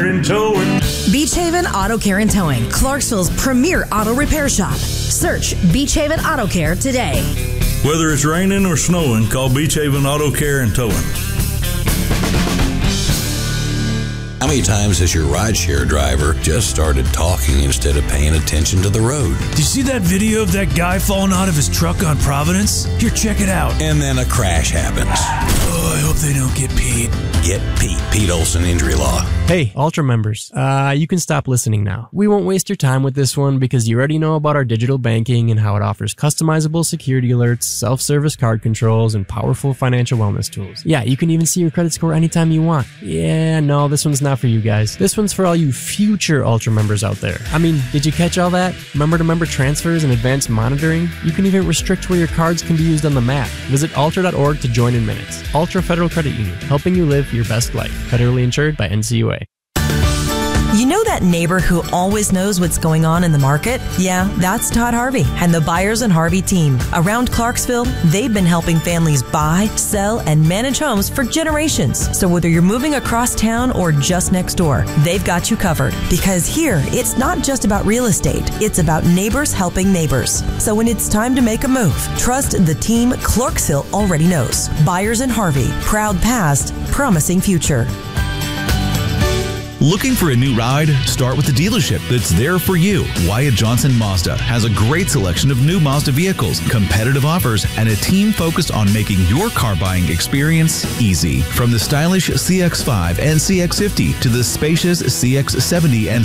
and towing. Beach Haven Auto Care and Towing, Clarksville's premier auto repair shop. Search Beach Haven Auto Care today. Whether it's raining or snowing, call Beach Haven Auto Care and Towing. How many times has your rideshare driver just started talking instead of paying attention to the road? Did you see that video of that guy falling out of his truck on Providence? Here, check it out. And then a crash happens. Oh, I hope they don't get Pete. Get Pete. Pete Olson Injury Law. Hey, Ultra members, you can stop listening now. We won't waste your time with this one because you already know about our digital banking and how it offers customizable security alerts, self-service card controls, and powerful financial wellness tools. Yeah, you can even see your credit score anytime you want. Yeah, no, this one's not for you guys. This one's for all you future Ultra members out there. I mean, did you catch all that? Member-to-member transfers and advanced monitoring? You can even restrict where your cards can be used on the map. Visit ultra.org to join in minutes. Ultra Federal Credit Union, helping you live your best life. Federally insured by NCUA. You know that neighbor who always knows what's going on in the market? Yeah, that's Todd Harvey and the Byers and Harvey team. Around Clarksville, they've been helping families buy, sell, and manage homes for generations. So whether you're moving across town or just next door, they've got you covered. Because here, it's not just about real estate. It's about neighbors helping neighbors. So when it's time to make a move, trust the team Clarksville already knows. Byers and Harvey, proud past, promising future. Looking for a new ride? Start with the dealership that's there for you. Wyatt Johnson Mazda has a great selection of new Mazda vehicles, competitive offers, and a team focused on making your car buying experience easy. From the stylish CX-5 and CX-50 to the spacious CX-70 and